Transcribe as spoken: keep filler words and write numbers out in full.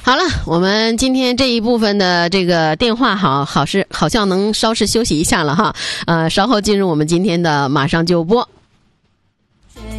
好了，我们今天这一部分的这个电话好好是好像能稍事休息一下了哈，呃，稍后进入我们今天的马上就播。